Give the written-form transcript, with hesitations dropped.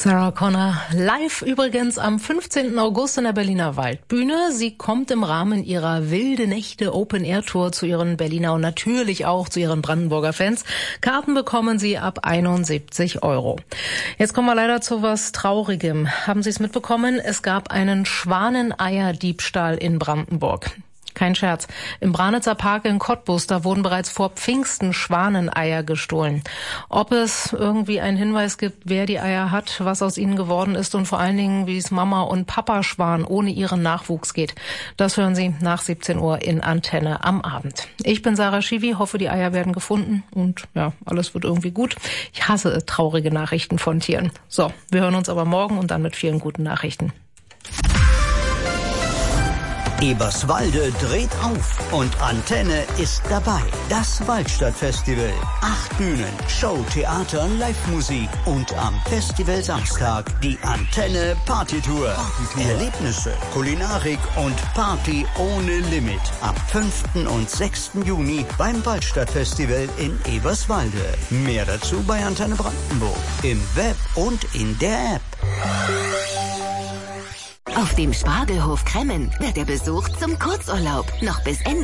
Sarah Connor live übrigens am 15. August in der Berliner Waldbühne. Sie kommt im Rahmen ihrer Wilde Nächte Open-Air-Tour zu ihren Berliner und natürlich auch zu ihren Brandenburger Fans. Karten bekommen Sie ab 71 €. Jetzt kommen wir leider zu was Traurigem. Haben Sie es mitbekommen? Es gab einen Schwaneneier-Diebstahl in Brandenburg. Kein Scherz. Im Branitzer Park in Cottbus, da wurden bereits vor Pfingsten Schwaneneier gestohlen. Ob es irgendwie einen Hinweis gibt, wer die Eier hat, was aus ihnen geworden ist und vor allen Dingen, wie es Mama und Papa Schwan ohne ihren Nachwuchs geht, das hören Sie nach 17 Uhr in Antenne am Abend. Ich bin Sarah Schiwi, hoffe, die Eier werden gefunden und ja, alles wird irgendwie gut. Ich hasse traurige Nachrichten von Tieren. So, wir hören uns aber morgen und dann mit vielen guten Nachrichten. Eberswalde dreht auf und Antenne ist dabei. Das Waldstadtfestival. 8 Bühnen, Show, Theater, Live-Musik und am Festival Samstag die Antenne Partytour. Erlebnisse, Kulinarik und Party ohne Limit. Am 5. und 6. Juni beim Waldstadtfestival in Eberswalde. Mehr dazu bei Antenne Brandenburg. Im Web und in der App. Auf dem Spargelhof Kremmen wird der Besuch zum Kurzurlaub. Noch bis Ende